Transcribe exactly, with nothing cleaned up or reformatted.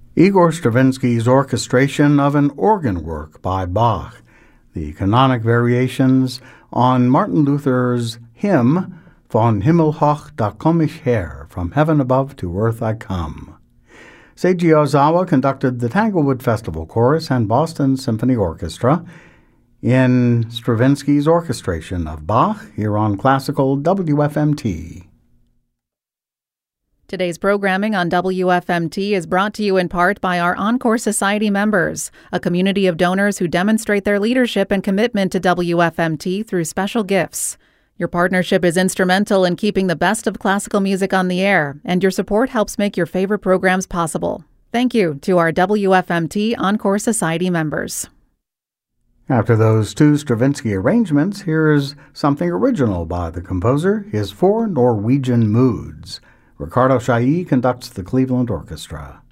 Igor Stravinsky's orchestration of an organ work by Bach, the canonic variations on Martin Luther's hymn, Von Himmel hoch da komm ich her, From Heaven Above to Earth I Come. Seiji Ozawa conducted the Tanglewood Festival Chorus and Boston Symphony Orchestra in Stravinsky's orchestration of Bach here on Classical W F M T. Today's programming on W F M T is brought to you in part by our Encore Society members, a community of donors who demonstrate their leadership and commitment to W F M T through special gifts. Your partnership is instrumental in keeping the best of classical music on the air, and your support helps make your favorite programs possible. Thank you to our W F M T Encore Society members. After those two Stravinsky arrangements, here's something original by the composer, his Four Norwegian Moods. Ricardo Chailly conducts the Cleveland Orchestra.